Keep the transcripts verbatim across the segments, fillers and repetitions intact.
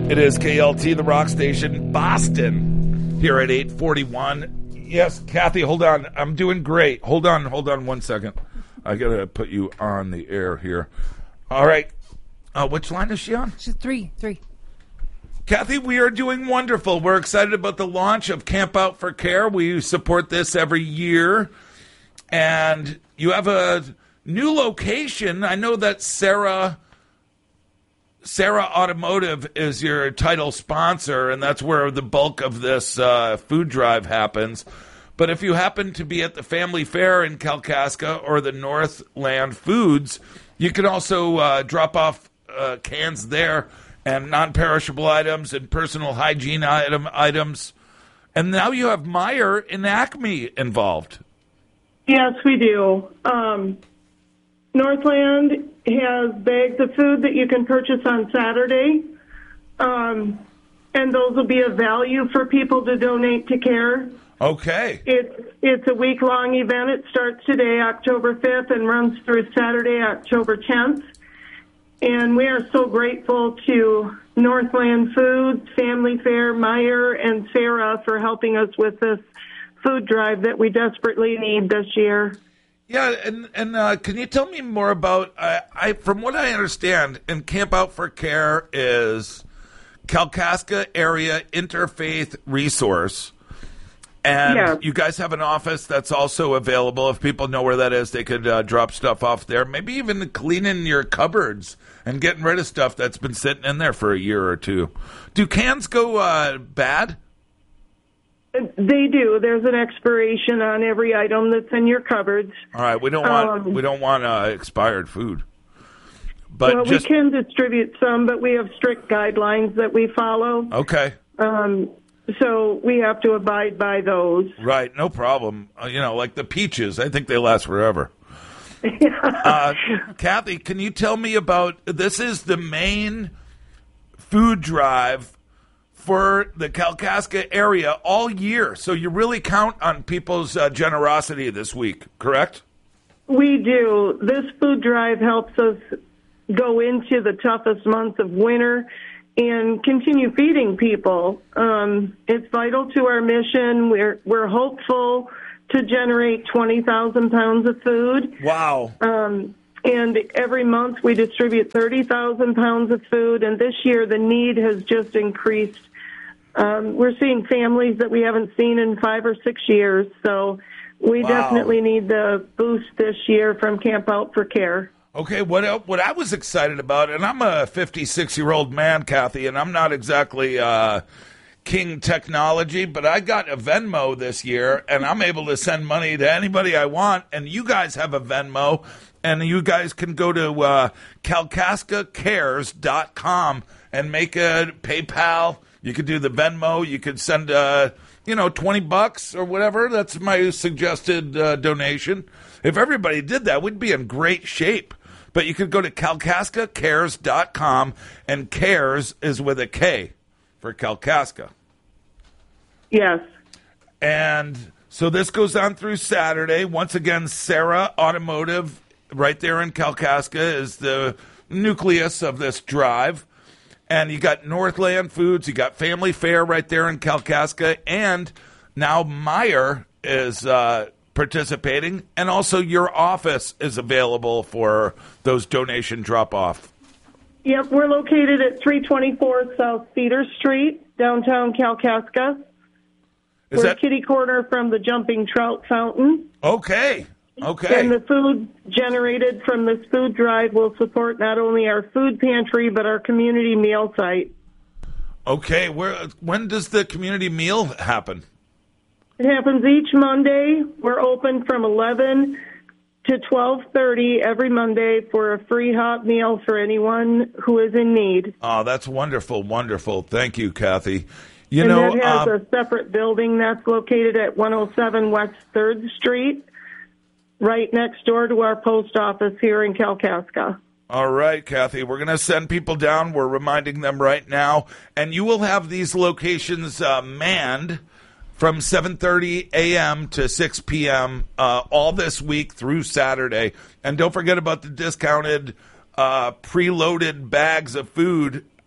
It is K L T, the rock station, Boston, here at eight forty-one. Yes, Kathy, hold on. I'm doing great. Hold on, hold on one second. I got to put you on the air here. All right. Uh, which line is she on? She's three, three. Kathy, we are doing wonderful. We're excited about the launch of Camp Out for Care. We support this every year. And you have a new location. I know that Sarah... Sarah Automotive is your title sponsor, and that's where the bulk of this uh, food drive happens. But if you happen to be at the Family Fair in Kalkaska or the Northland Foods, you can also uh, drop off uh, cans there and non-perishable items and personal hygiene item items. And now you have Meijer and Acme involved. Yes, we do. Um, Northland has bags of food that you can purchase on Saturday, um, and those will be of value for people to donate to CARE. Okay. It's, it's a week-long event. It starts today, October fifth, and runs through Saturday, October tenth. And we are so grateful to Northland Foods, Family Fair, Meijer, and Sarah for helping us with this food drive that we desperately need this year. Yeah, and and uh, can you tell me more about, uh, I from what I understand, and Camp Out for Care is Kalkaska Area Interfaith Resource, and yes. You guys have an office that's also available. If people know where that is, they could uh, drop stuff off there, maybe even cleaning your cupboards and getting rid of stuff that's been sitting in there for a year or two. Do cans go uh, bad? They do. There's an expiration on every item that's in your cupboards. All right, we don't want um, we don't want uh, expired food. But well, just, we can distribute some, but we have strict guidelines that we follow. Okay. Um, so we have to abide by those. Right, no problem. Uh, you know, like the peaches, I think they last forever. uh, Kathy, can you tell me about, this is the main food drive for the Kalkaska area all year. So you really count on people's uh, generosity this week, correct? We do. This food drive helps us go into the toughest months of winter and continue feeding people. Um, it's vital to our mission. We're we're hopeful to generate twenty thousand pounds of food. Wow. Um, and every month we distribute thirty thousand pounds of food, and this year the need has just increased. Um, we're seeing families that we haven't seen in five or six years, so we Wow. definitely need the boost this year from Camp Out for Care. Okay, what what I was excited about, and I'm a fifty-six-year-old man, Kathy, and I'm not exactly uh, king technology, but I got a Venmo this year, and I'm able to send money to anybody I want, and you guys have a Venmo, and you guys can go to uh, kalkaska cares dot com and make a PayPal. You could do the Venmo. You could send, uh, you know, twenty bucks or whatever. That's my suggested uh, donation. If everybody did that, we'd be in great shape. But you could go to kalkaska cares dot com, and CARES is with a K for Kalkaska. Yes. And so this goes on through Saturday. Once again, Sarah Automotive right there in Kalkaska is the nucleus of this drive. And you got Northland Foods, you got Family Fair right there in Kalkaska, and now Meijer is uh, participating, and also your office is available for those donation drop-off. Yep, we're located at three twenty-four South Cedar Street, downtown Kalkaska. Is we're that kitty corner from the Jumping Trout Fountain. okay? Okay. And the food generated from this food drive will support not only our food pantry, but our community meal site. Okay, where when does the community meal happen? It happens each Monday. We're open from eleven to twelve thirty every Monday for a free hot meal for anyone who is in need. Oh, that's wonderful, wonderful. Thank you, Kathy. You and know, that has um, a separate building that's located at one oh seven West third Street, right next door to our post office here in Kalkaska. all right, Kathy, we're going to send people down. We're reminding them right now. And you will have these locations uh, manned from seven thirty a.m. to six p.m. Uh, all this week through Saturday. And don't forget about the discounted uh, preloaded bags of food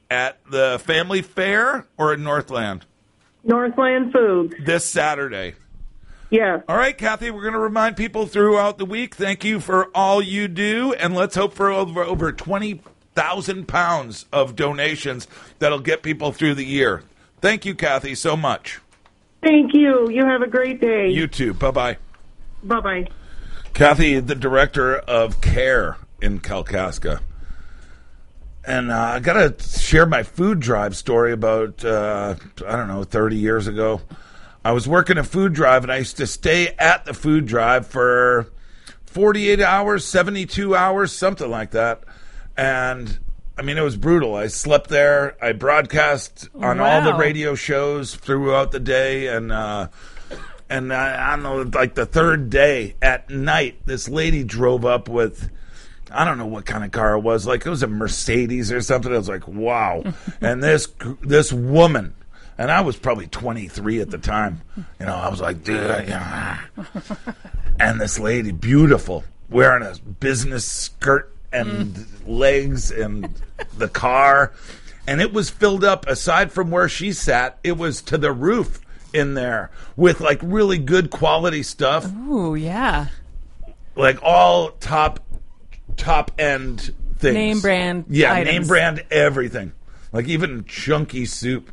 at the Family Fair or at Northland? Northland Foods. This Saturday. Yes. All right, Kathy, we're going to remind people throughout the week. Thank you for all you do, and let's hope for over, over twenty thousand pounds of donations that'll get people through the year. Thank you, Kathy, so much. Thank you. You have a great day. You too. Bye-bye. Bye-bye. Kathy, the director of CARE in Kalkaska. And uh, I got to share my food drive story about, uh, I don't know, thirty years ago. I was working a food drive, and I used to stay at the food drive for forty-eight hours, seventy-two hours, something like that. And, I mean, it was brutal. I slept there. I broadcast on Wow. all the radio shows throughout the day. And, uh, and I, I don't know, like the third day at night, this lady drove up with, I don't know what kind of car it was. Like, it was a Mercedes or something. I was like, wow. And this this woman, and I was probably twenty-three at the time. You know, I was like, dude. Yeah. And this lady, beautiful, wearing a business skirt and mm. legs and the car. And it was filled up, aside from where she sat, it was to the roof in there with, like, really good quality stuff. Ooh, yeah. Like, all top top end things. Name brand Yeah, items. name brand everything. Like even chunky soup.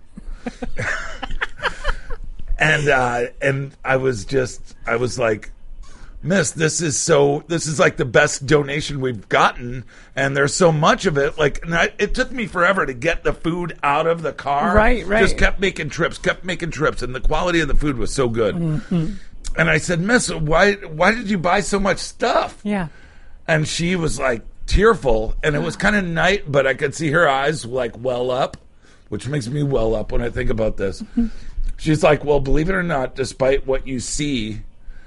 and uh, and I was just I was like, Miss, this is so this is like the best donation we've gotten, and there's so much of it. Like, and I, it took me forever to get the food out of the car. Right, right. Just kept making trips, kept making trips, and the quality of the food was so good. Mm-hmm. And I said, Miss, why why did you buy so much stuff? Yeah. And she was like tearful, and it was kind of night, but I could see her eyes like well up, which makes me well up when I think about this. She's like, well, believe it or not, despite what you see,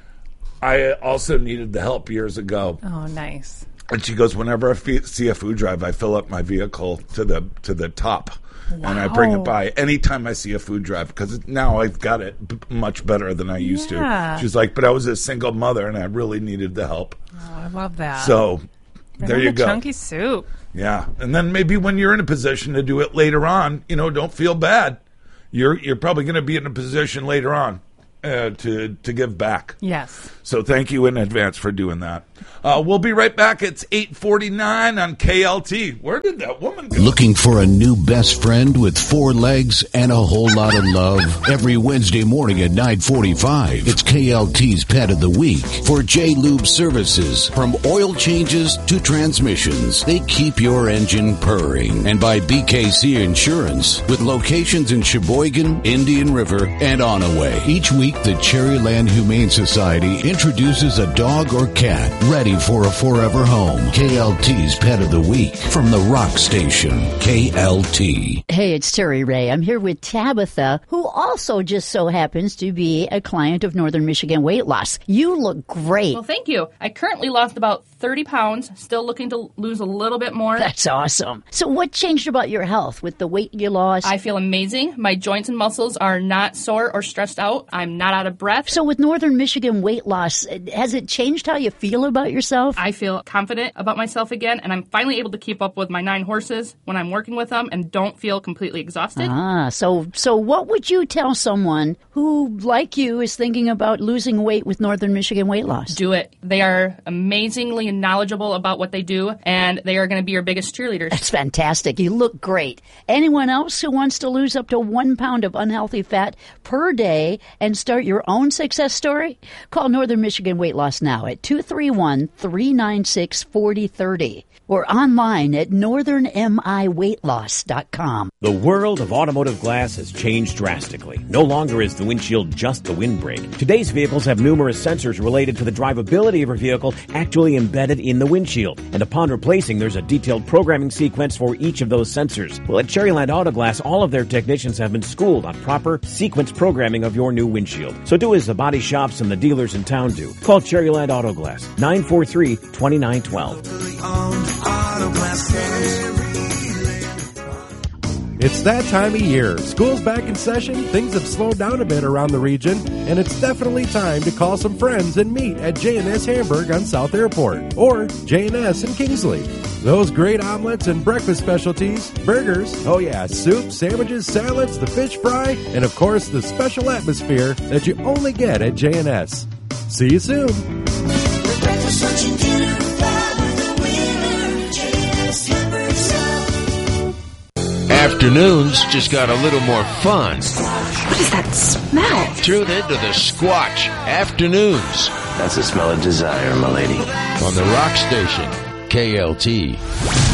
I also needed the help years ago. Oh, nice. And she goes, whenever I fe- see a food drive, I fill up my vehicle to the to the top. Wow. And I bring it by anytime I see a food drive, because now I've got it b- much better than I used yeah. to. She's like, but I was a single mother, and I really needed the help. Oh, I love that. So there and you the go. Chunky soup. Yeah. And then maybe when you're in a position to do it later on, you know, don't feel bad. You're you're probably going to be in a position later on uh, to, to give back. Yes. So thank you in advance for doing that. Uh, we'll be right back. It's eight forty-nine on K L T. Where did that woman go? Looking for a new best friend with four legs and a whole lot of love? Every Wednesday morning at nine forty-five, it's K L T's Pet of the Week. For J-Lube Services, from oil changes to transmissions, they keep your engine purring. And by B K C Insurance, with locations in Sheboygan, Indian River, and Onaway. Each week, the Cherryland Humane Society introduces a dog or cat ready for a forever home. K L T's Pet of the Week from the Rock Station, K L T. Hey, it's Terry Ray. I'm here with Tabitha, who also just so happens to be a client of Northern Michigan Weight Loss. You look great. Well, thank you. I currently lost about thirty pounds, still looking to lose a little bit more. That's awesome. So what changed about your health with the weight you lost? I feel amazing. My joints and muscles are not sore or stressed out. I'm not out of breath. So with Northern Michigan Weight Loss, has it changed how you feel about yourself? I feel confident about myself again, and I'm finally able to keep up with my nine horses when I'm working with them and don't feel completely exhausted. Ah, so so what would you tell someone who, like you, is thinking about losing weight with Northern Michigan Weight Loss? Do it. They are amazingly knowledgeable about what they do, and they are going to be your biggest cheerleaders. That's fantastic. You look great. Anyone else who wants to lose up to one pound of unhealthy fat per day and start your own success story? Call Northern Michigan Weight Loss now at two three one, three nine six, four zero three zero or online at northern m i weight loss dot com. The world of automotive glass has changed drastically. No longer is the windshield just the windbreak. Today's vehicles have numerous sensors related to the drivability of your vehicle actually embedded in the windshield. And upon replacing, there's a detailed programming sequence for each of those sensors. Well, at Cherryland Auto Glass, all of their technicians have been schooled on proper sequence programming of your new windshield. So do as the body shops and the dealers in town do. Call Cherryland Auto Glass, nine four three, two nine one two. It's that time of year. School's back in session, things have slowed down a bit around the region, and it's definitely time to call some friends and meet at J and S Hamburg on South Airport, or J and S in Kingsley. Those great omelets and breakfast specialties, burgers, oh yeah, soup, sandwiches, salads, the fish fry, and of course the special atmosphere that you only get at J and S. See you soon. Afternoons just got a little more fun. What is that smell? Tune into the Squatch Afternoons. That's the smell of desire, my lady. On the rock station, K L T.